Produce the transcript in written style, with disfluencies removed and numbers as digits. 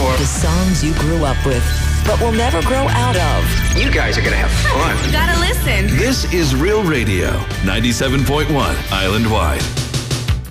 more. The songs you grew up with, but will never grow out of. You guys are going to have fun. Gotta listen. This is Real Radio, 97.1 Island-wide.